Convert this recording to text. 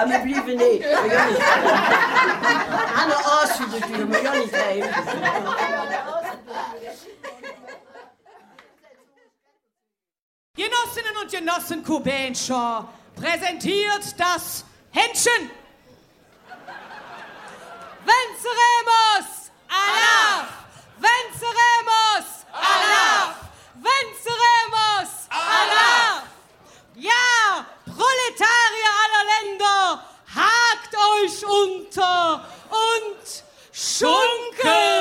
Ja, wir bleiben nicht. Wir gehen nicht. Eine Arsch für die Tür, wir gehen nicht rein. Genossinnen und Genossen Kubenscher präsentiert das Händchen. Venceremos! Allah! Venceremos! Allah! Venceremos! Allah! Ja, Proletarier aller Länder, hakt euch unter und schunkelt!